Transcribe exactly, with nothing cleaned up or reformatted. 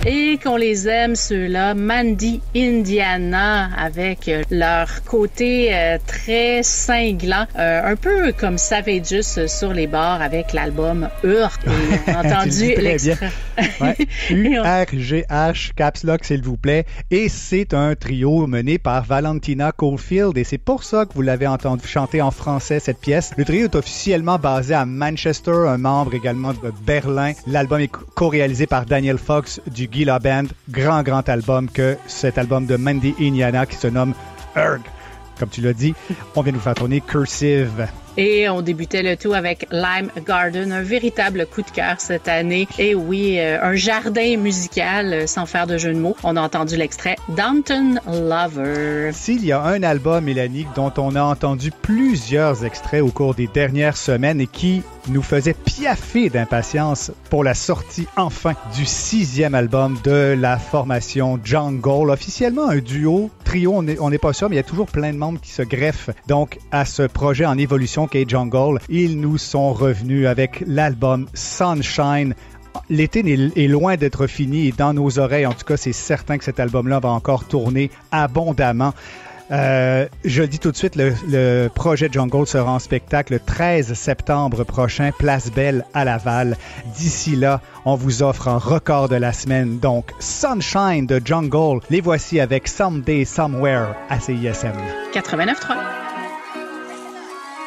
Et qu'on les aime, ceux-là, Mandy Indiana, avec leur côté euh, très cinglant, euh, un peu comme Savages sur les bars avec l'album Hurt. Et on a entendu l'extrait. Ouais. U R G H, Caps Lock, s'il vous plaît. Et c'est un trio mené par Valentina Caulfield. Et c'est pour ça que vous l'avez entendu chanter en français, cette pièce. Le trio est officiellement basé à Manchester, un membre également de Berlin. L'album est co-réalisé par Daniel Fox du Gila Band. Grand, grand album que cet album de Mandy Indiana qui se nomme Urgh. Comme tu l'as dit, on vient nous faire tourner Cursive. Et on débutait le tout avec Lime Garden, un véritable coup de cœur cette année. Et oui, euh, un jardin musical, euh, sans faire de jeu de mots. On a entendu l'extrait Downton Lover. S'il y a un album, Mélanie, dont on a entendu plusieurs extraits au cours des dernières semaines et qui nous faisait piaffer d'impatience pour la sortie enfin du sixième album de la formation Jungle. Officiellement un duo, trio, on n'est on n'est pas sûr, mais il y a toujours plein de membres qui se greffent donc à ce projet en évolution qu'est Jungle. Ils nous sont revenus avec l'album Sunshine. L'été est loin d'être fini et dans nos oreilles, en tout cas, c'est certain que cet album-là va encore tourner abondamment. Euh, je le dis tout de suite, le, le projet Jungle sera en spectacle le treize septembre prochain, Place Belle à Laval. D'ici là, on vous offre un record de la semaine, donc Sunshine de Jungle. Les voici avec Someday Somewhere à C I S M. quatre-vingt-neuf trois.